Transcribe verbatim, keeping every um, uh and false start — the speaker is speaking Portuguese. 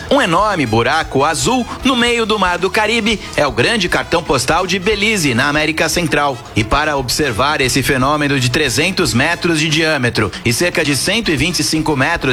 Um enorme buraco azul no meio do Mar do Caribe é o grande cartão postal de Belize, na América Central. E para observar esse fenômeno de trezentos metros de diâmetro e cerca de cento e vinte e cinco metros